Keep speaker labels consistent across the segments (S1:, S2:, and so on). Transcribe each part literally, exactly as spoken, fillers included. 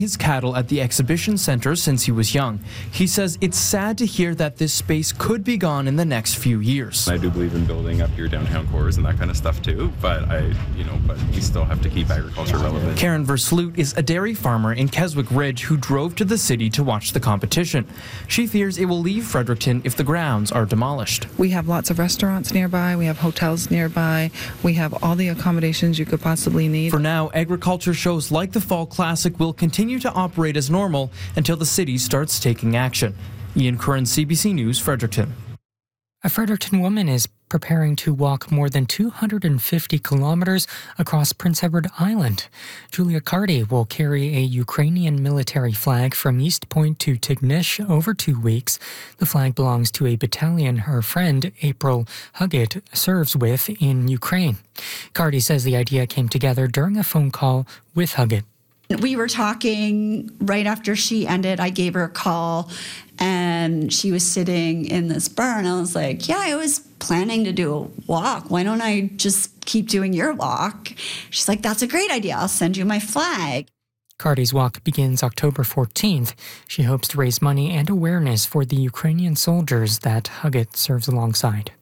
S1: his cattle at the exhibition center since he was young. He says it's sad to hear that this space could be gone in the next few years.
S2: I do believe in building up your downtown cores and that kind of stuff too, but I, you know, but we still have to keep agriculture relevant.
S1: Karen Versloot is a dairy farmer in Keswick Ridge who drove to the city to watch the competition. She fears it will leave Fredericton if the grounds are demolished.
S3: We have lots of restaurants nearby, we have hotels nearby, we have all the accommodations you could possibly need.
S1: For now, agriculture shows like the Fall Classic will continue to operate as normal until the city starts taking action. Ian Curran, C B C News, Fredericton.
S4: A Fredericton woman is preparing to walk more than two hundred fifty kilometers across Prince Edward Island. Julia Cardy will carry a Ukrainian military flag from East Point to Tignish over two weeks. The flag belongs to a battalion her friend April Huggett serves with in Ukraine. Cardy says the idea came together during a phone call with Huggett.
S5: We were talking right after she ended. I gave her a call and she was sitting in this barn. I was like, yeah, I was planning to do a walk. Why don't I just keep doing your walk? She's like, that's a great idea. I'll send you my flag.
S4: Cardy's walk begins October fourteenth. She hopes to raise money and awareness for the Ukrainian soldiers that Huggett serves alongside.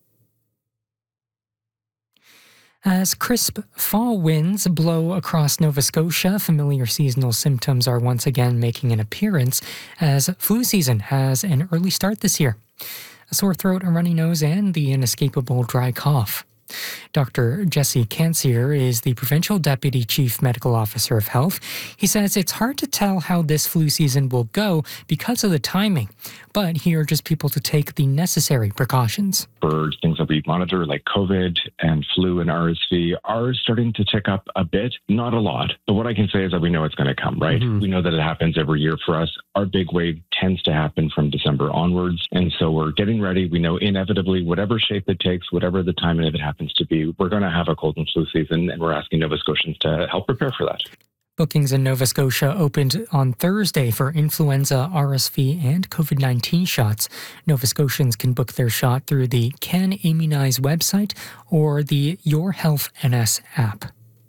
S4: As crisp fall winds blow across Nova Scotia, familiar seasonal symptoms are once again making an appearance as flu season has an early start this year. A sore throat, a runny nose, and the inescapable dry cough. Doctor Jesse Cansier is the Provincial Deputy Chief Medical Officer of Health. He says it's hard to tell how this flu season will go because of the timing, but he urges people to take the necessary precautions.
S6: For things that we monitor like COVID and flu and R S V are starting to tick up a bit, not a lot. But what I can say is that we know it's going to come, right? Mm-hmm. We know that it happens every year for us. Our big wave tends to happen from December onwards. And so we're getting ready. We know inevitably, whatever shape it takes, whatever the time of it happens to be, we're going to have a cold and flu season, and we're asking Nova Scotians to help prepare for that.
S4: Bookings in Nova Scotia opened on Thursday for influenza, R S V, and COVID nineteen shots. Nova Scotians can book their shot through the Can Immunize website or the Your Health N S app.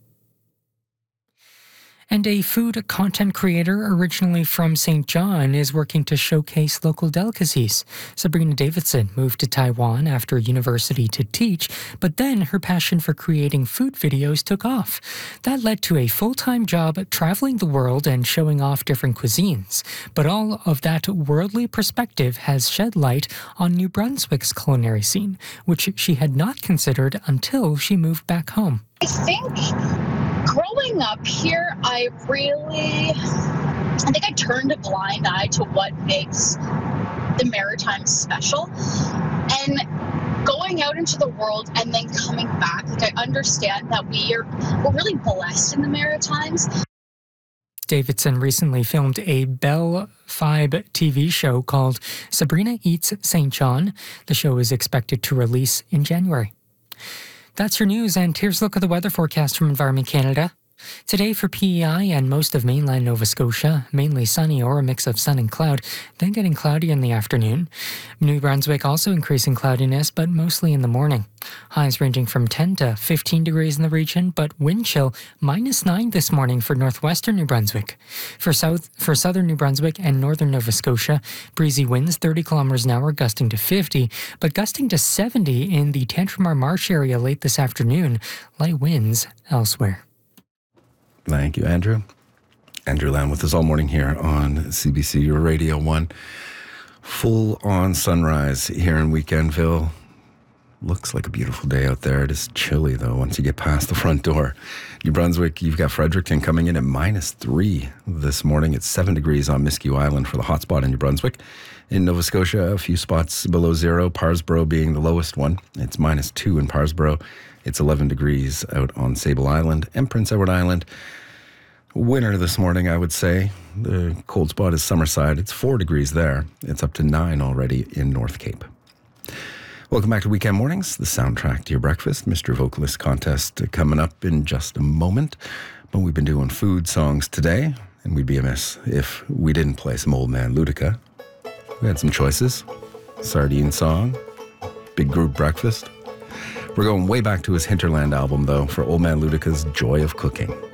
S4: And a food content creator originally from Saint John is working to showcase local delicacies. Sabrina Davidson moved to Taiwan after university to teach, but then her passion for creating food videos took off. That led to a full-time job traveling the world and showing off different cuisines. But all of that worldly perspective has shed light on New Brunswick's culinary scene, which she had not considered until she moved back home.
S7: I think growing up here, I really, I think I turned a blind eye to what makes the Maritimes special. And going out into the world and then coming back, like I understand that we are, we're really blessed in the Maritimes.
S4: Davidson recently filmed a Bell five T V show called Sabrina Eats Saint John. The show is expected to release in January. That's your news, and here's a look at the weather forecast from Environment Canada. Today for P E I and most of mainland Nova Scotia, mainly sunny or a mix of sun and cloud, then getting cloudy in the afternoon. New Brunswick also increasing cloudiness, but mostly in the morning. Highs ranging from ten to fifteen degrees in the region, but wind chill minus nine this morning for northwestern New Brunswick. For south, for southern New Brunswick and northern Nova Scotia, breezy winds thirty kilometers an hour, gusting to fifty, but gusting to seventy in the Tantramar Marsh area late this afternoon. Light winds elsewhere.
S8: Thank you, Andrew. Andrew Lamb with us all morning here on C B C Radio one. Full-on sunrise here in Weekendville. Looks like a beautiful day out there. It is chilly, though, once you get past the front door. New Brunswick, you've got Fredericton coming in at minus three this morning. It's seven degrees on Miscue Island for the hotspot in New Brunswick. In Nova Scotia, a few spots below zero, Parsboro being the lowest one. It's minus two in Parsboro. It's eleven degrees out on Sable Island and Prince Edward Island. Winter this morning, I would say. The cold spot is Summerside. It's four degrees there. It's up to nine already in North Cape. Welcome back to Weekend Mornings, the soundtrack to your breakfast. Mister Vocalist contest coming up in just a moment. But we've been doing food songs today, and we'd be amiss if we didn't play some Old Man Ludica. We had some choices. Sardine Song, Big Group Breakfast. We're going way back to his Hinterland album, though, for Old Man Ludica's Joy of Cooking.